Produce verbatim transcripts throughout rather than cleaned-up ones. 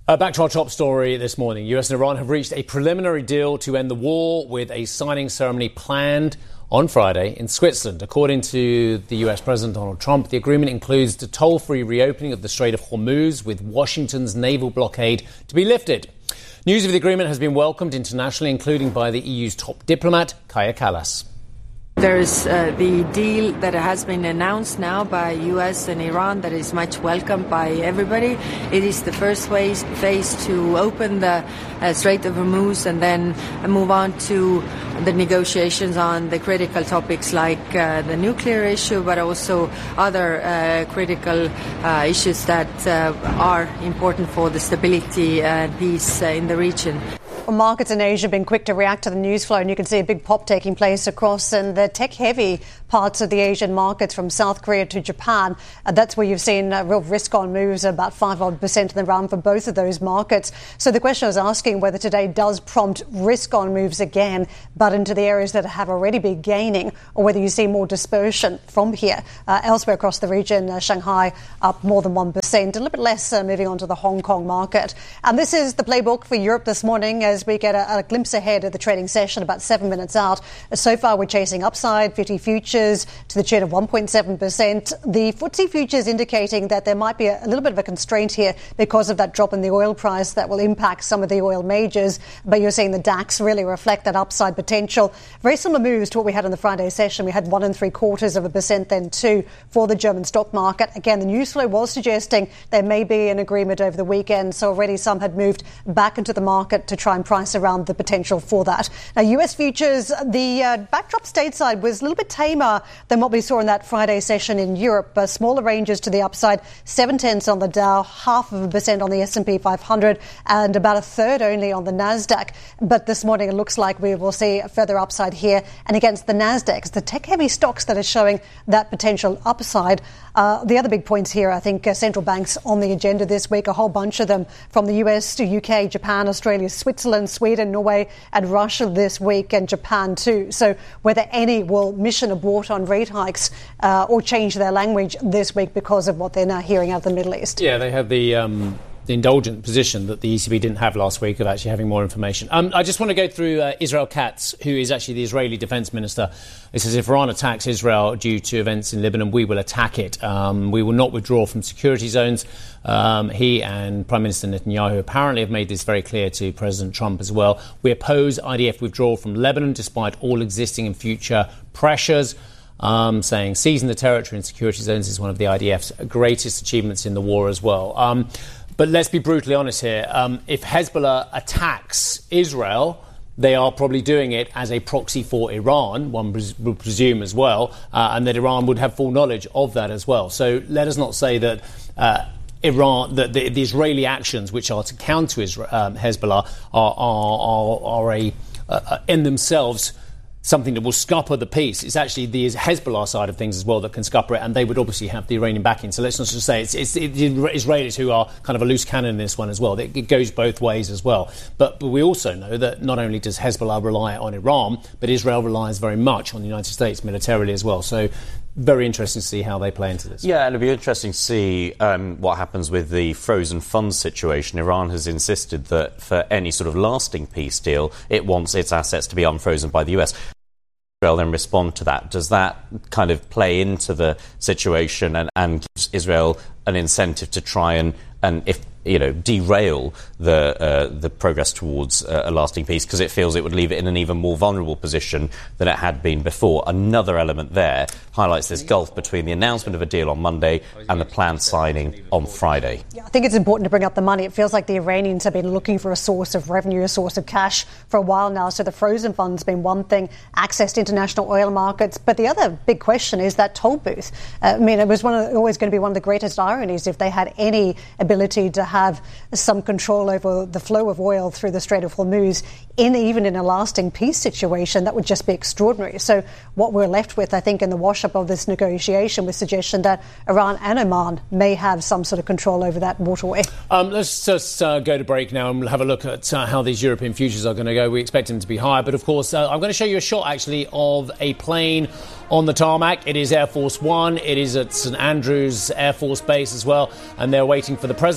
Uh, back to our top story this morning. U S and Iran have reached a preliminary deal to end the war with a signing ceremony planned on Friday in Switzerland. According to the U S President Donald Trump, the agreement includes the toll-free reopening of the Strait of Hormuz with Washington's naval blockade to be lifted. News of the agreement has been welcomed internationally, including by the E U's top diplomat, Kaja Kallas. There's uh, the deal that has been announced now by U S and Iran that is much welcomed by everybody. It is the first phase, phase to open the uh, Strait of Hormuz and then move on to the negotiations on the critical topics like uh, the nuclear issue, but also other uh, critical uh, issues that uh, are important for the stability and peace uh, in the region. Well, markets in Asia have been quick to react to the news flow, and you can see a big pop taking place across in the tech-heavy parts of the Asian markets from South Korea to Japan. Uh, that's where you've seen uh, real risk-on moves, about five odd percent in the round for both of those markets. So the question I was asking whether today does prompt risk-on moves again, but into the areas that have already been gaining, or whether you see more dispersion from here. Uh, elsewhere across the region, uh, Shanghai up more than one percent, a little bit less uh, moving on to the Hong Kong market. And this is the playbook for Europe this morning as we get a, a glimpse ahead of the trading session about seven minutes out. So far, we're chasing upside, fifty futures to the tune of one point seven percent. The F T S E futures indicating that there might be a, a little bit of a constraint here because of that drop in the oil price that will impact some of the oil majors. But you're seeing the DAX really reflect that upside potential. Very similar moves to what we had in the Friday session. We had one and three quarters of a percent, then two for the German stock market. Again, the news flow was suggesting there may be an agreement over the weekend. So already some had moved back into the market to try and price around the potential for that. Now, U S futures, the uh, backdrop stateside was a little bit tamer than what we saw in that Friday session in Europe. Uh, smaller ranges to the upside, seven tenths on the Dow, half of a percent on the S and P five hundred, and about a third only on the Nasdaq. But this morning it looks like we will see a further upside here. And against the Nasdaq, it's the tech-heavy stocks that are showing that potential upside. Uh, the other big points here, I think, uh, central banks on the agenda this week, a whole bunch of them from the U S to U K, Japan, Australia, Switzerland, Sweden, Norway and Russia this week, and Japan too. So whether any will mission abort on rate hikes uh, or change their language this week because of what they're now hearing out of the Middle East. Yeah, they have the... Um the indulgent position that the E C B didn't have last week of actually having more information. Um, I just want to go through uh, Israel Katz, who is actually the Israeli defence minister. He says if Iran attacks Israel due to events in Lebanon, we will attack it. Um, we will not withdraw from security zones. Um, he and Prime Minister Netanyahu apparently have made this very clear to President Trump as well. We oppose I D F withdrawal from Lebanon despite all existing and future pressures. Um, saying seizing the territory and security zones is one of the I D F's greatest achievements in the war as well. Um, But let's be brutally honest here. Um, if Hezbollah attacks Israel, they are probably doing it as a proxy for Iran, one pres- would presume as well, uh, and that Iran would have full knowledge of that as well. So let us not say that uh, Iran, that the, the Israeli actions, which are to counter Israel, um, Hezbollah, are, are, are, are a, uh, in themselves something that will scupper the peace. It's actually the Hezbollah side of things as well that can scupper it, and they would obviously have the Iranian backing. So let's not just say it's, it's the Israelis who are kind of a loose cannon in this one as well. It, it goes both ways as well. But, but we also know that not only does Hezbollah rely on Iran, but Israel relies very much on the United States militarily as well. So very interesting to see how they play into this. Yeah, and it'll be interesting to see um, what happens with the frozen funds situation. Iran has insisted that for any sort of lasting peace deal, it wants its assets to be unfrozen by the U S. Israel then respond to that. Does that kind of play into the situation and, and gives Israel an incentive to try and, and if you know, derail the uh, the progress towards uh, a lasting peace, because it feels it would leave it in an even more vulnerable position than it had been before. Another element there highlights this gulf between the announcement of a deal on Monday and the planned signing on Friday. Yeah, I think it's important to bring up the money. It feels like the Iranians have been looking for a source of revenue, a source of cash for a while now. So the frozen fund's been one thing, access to international oil markets. But the other big question is that toll booth. Uh, I mean, it was one of, always going to be one of the greatest ironies if they had any ability to have some control over the flow of oil through the Strait of Hormuz, in even in a lasting peace situation. That would just be extraordinary. So what we're left with, I think, in the wash-up of this negotiation was suggestion that Iran and Oman may have some sort of control over that waterway. Um, let's just uh, go to break now and we'll have a look at uh, how these European futures are going to go. We expect them to be higher, but of course uh, I'm going to show you a shot actually of a plane on the tarmac. It is Air Force One. It is at St Andrews Air Force Base as well, and they're waiting for the President's arrival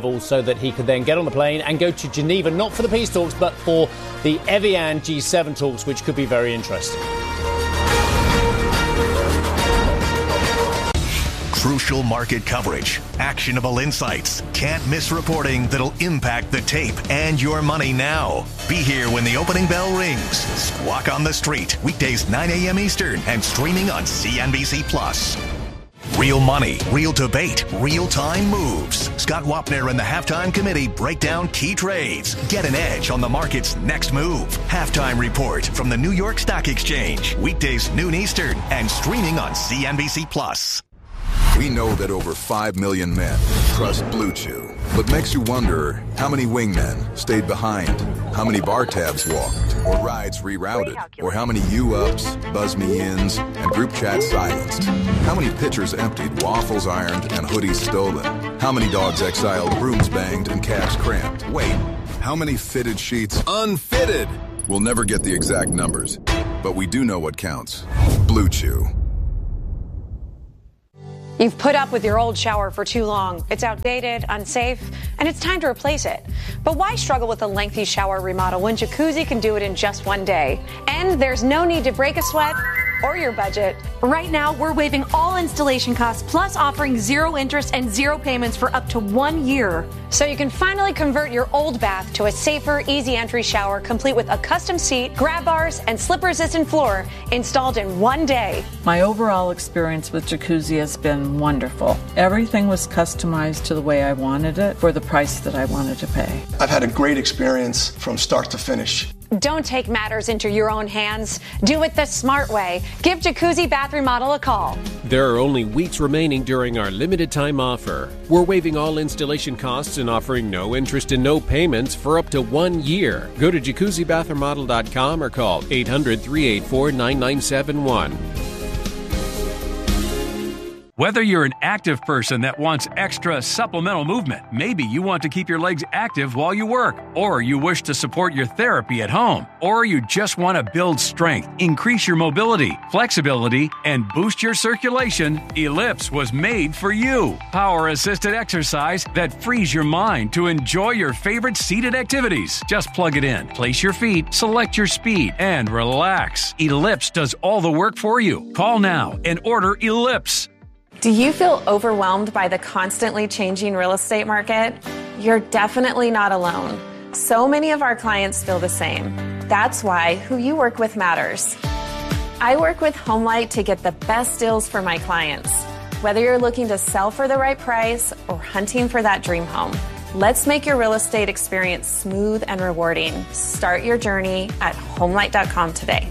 travel so that he could then get on the plane and go to Geneva, not for the peace talks, but for the Evian G seven talks, which could be very interesting. Crucial market coverage, actionable insights, can't miss reporting that'll impact the tape and your money now. Be here when the opening bell rings. Squawk on the Street, weekdays nine a.m. Eastern and streaming on C N B C Plus. Real money, real debate, real-time moves. Scott Wapner and the Halftime Committee break down key trades. Get an edge on the market's next move. Halftime Report from the New York Stock Exchange. Weekdays noon Eastern and streaming on C N B C Plus. We know that over five million men trust Blue Chew, but makes you wonder how many wingmen stayed behind, how many bar tabs walked, or rides rerouted, or how many U-ups, buzz-me-ins, and group chats silenced, how many pitchers emptied, waffles ironed, and hoodies stolen, how many dogs exiled, brooms banged, and calves cramped. Wait, how many fitted sheets unfitted? We'll never get the exact numbers, but we do know what counts. Blue Chew. You've put up with your old shower for too long. It's outdated, unsafe, and it's time to replace it. But why struggle with a lengthy shower remodel when Jacuzzi can do it in just one day? And there's no need to break a sweat or your budget. Right now, we're waiving all installation costs, plus offering zero interest and zero payments for up to one year. So you can finally convert your old bath to a safer, easy entry shower, complete with a custom seat, grab bars, and slip-resistant floor installed in one day. My overall experience with Jacuzzi has been wonderful. Everything was customized to the way I wanted it for the price that I wanted to pay. I've had a great experience from start to finish. Don't take matters into your own hands. Do it the smart way. Give Jacuzzi Bath Remodel a call. There are only weeks remaining during our limited time offer. We're waiving all installation costs and offering no interest and no payments for up to one year. Go to jacuzzi bath remodel dot com or call eight hundred, three eight four, nine nine seven one. Whether you're an active person that wants extra supplemental movement, maybe you want to keep your legs active while you work, or you wish to support your therapy at home, or you just want to build strength, increase your mobility, flexibility, and boost your circulation, Ellipse was made for you. Power-assisted exercise that frees your mind to enjoy your favorite seated activities. Just plug it in, place your feet, select your speed, and relax. Ellipse does all the work for you. Call now and order Ellipse. Do you feel overwhelmed by the constantly changing real estate market? You're definitely not alone. So many of our clients feel the same. That's why who you work with matters. I work with HomeLight to get the best deals for my clients. Whether you're looking to sell for the right price or hunting for that dream home, let's make your real estate experience smooth and rewarding. Start your journey at homelight dot com today.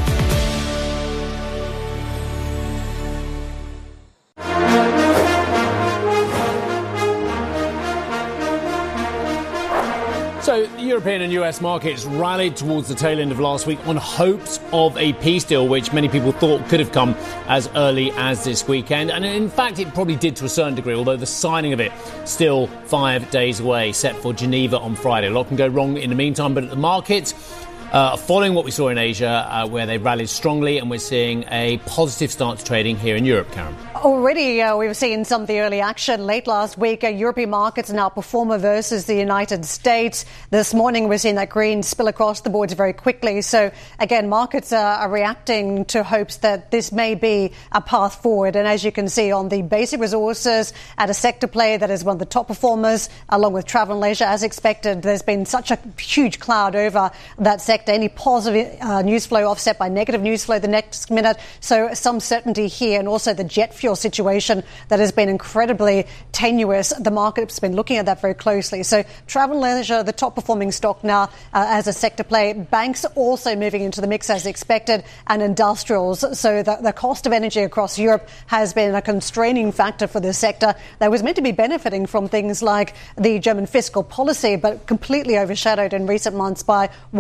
So the European and U S markets rallied towards the tail end of last week on hopes of a peace deal, which many people thought could have come as early as this weekend. And in fact, it probably did to a certain degree, although the signing of it still five days away, set for Geneva on Friday. A lot can go wrong in the meantime, but at the markets, Uh, following what we saw in Asia, uh, where they rallied strongly, and we're seeing a positive start to trading here in Europe, Karen. Already, uh, we've seen some of the early action late last week. Uh, European markets now performer versus the United States. This morning, we're seeing that green spill across the boards very quickly. So, again, markets uh, are reacting to hopes that this may be a path forward. And as you can see on the basic resources, at a sector play that is one of the top performers, along with travel and leisure, as expected, there's been such a huge cloud over that sector. Any positive uh, news flow offset by negative news flow the next minute. So some certainty here, and also the jet fuel situation that has been incredibly tenuous. The market's been looking at that very closely. So travel and leisure, the top performing stock now uh, as a sector play. Banks also moving into the mix as expected, and industrials. So the, the cost of energy across Europe has been a constraining factor for this sector that was meant to be benefiting from things like the German fiscal policy, but completely overshadowed in recent months by war in the Middle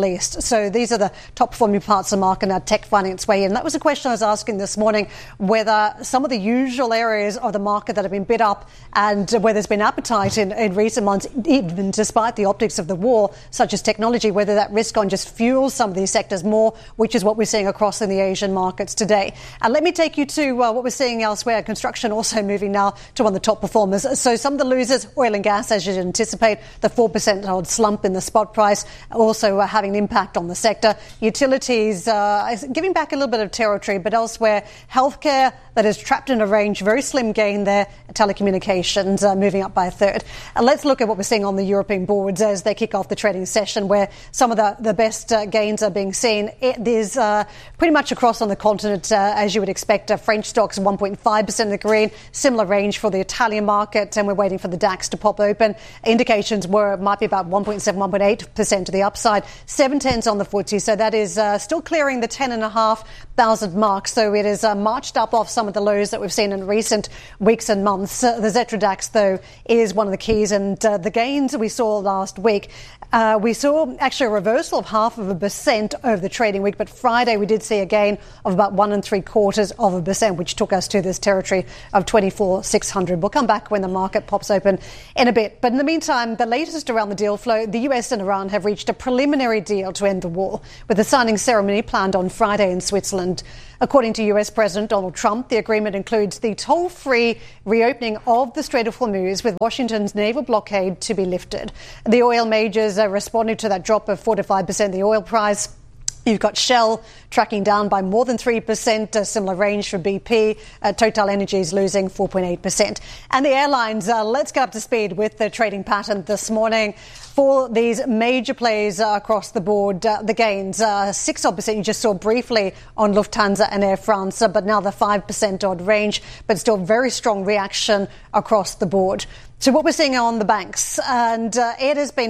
Middle East. So these are the top performing parts of the market now, tech finding its way in. That was a question I was asking this morning, whether some of the usual areas of the market that have been bid up and where there's been appetite in, in recent months, even despite the optics of the war, such as technology, whether that risk on just fuels some of these sectors more, which is what we're seeing across in the Asian markets today. And let me take you to uh, what we're seeing elsewhere. Construction also moving now to one of the top performers. So some of the losers, oil and gas, as you'd anticipate, the four percent odd slump in the spot price, also uh, having an impact on the sector. Utilities uh, giving back a little bit of territory, but elsewhere, healthcare that is trapped in a range, very slim gain there. Telecommunications uh, moving up by a third. And let's look at what we're seeing on the European boards as they kick off the trading session, where some of the, the best uh, gains are being seen. It is uh, pretty much across on the continent, uh, as you would expect. Uh, French stocks one point five percent in the green, similar range for the Italian market, and we're waiting for the DAX to pop open. Indications were it might be about one point seven, one point eight percent to the upside. Seven tens on the F T S E, so that is uh, still clearing the ten and a half thousand mark. So it is uh, marched up off some of the lows that we've seen in recent weeks and months. Uh, the Xetra DAX, though, is one of the keys, and uh, the gains we saw last week, uh, we saw actually a reversal of half of a percent over the trading week, but Friday we did see a gain of about one and three quarters of a percent, which took us to this territory of twenty-four six hundred. We'll come back when the market pops open in a bit. But in the meantime, the latest around the deal flow, the U S and Iran have reached a preliminary deal to end the war, with the signing ceremony planned on Friday in Switzerland. According to U S President Donald Trump, the agreement includes the toll-free reopening of the Strait of Hormuz, with Washington's naval blockade to be lifted. The oil majors are responding to that drop of four to five percent in the oil price. You've got Shell tracking down by more than three percent, a similar range for B P. Uh, Total Energies losing four point eight percent. And the airlines, uh, let's get up to speed with the trading pattern this morning. For these major plays uh, across the board, uh, the gains, uh, six odd percent you just saw briefly on Lufthansa and Air France, uh, but now the five percent odd range, but still very strong reaction across the board. So what we're seeing on the banks, and uh, it has been